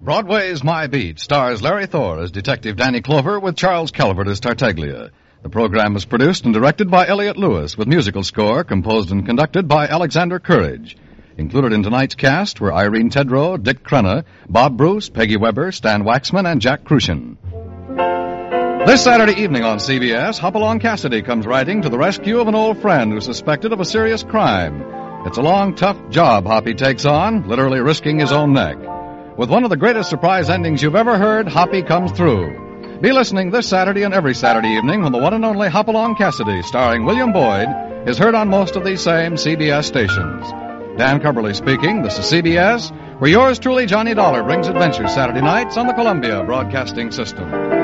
Broadway's My Beat stars Larry Thor as Detective Danny Clover with Charles Calvert as Tartaglia. The program was produced and directed by Elliott Lewis with musical score composed and conducted by Alexander Courage. Included in tonight's cast were Irene Tedrow, Dick Crenna, Bob Bruce, Peggy Weber, Stan Waxman, and Jack Crucian. This Saturday evening on CBS, Hopalong Cassidy comes riding to the rescue of an old friend who's suspected of a serious crime. It's a long, tough job Hoppy takes on, literally risking his own neck. With one of the greatest surprise endings you've ever heard, Hoppy comes through. Be listening this Saturday and every Saturday evening when the one and only Hopalong Cassidy, starring William Boyd, is heard on most of these same CBS stations. Dan Cumberly speaking. This is CBS, where yours truly, Johnny Dollar, brings adventures Saturday nights on the Columbia Broadcasting System.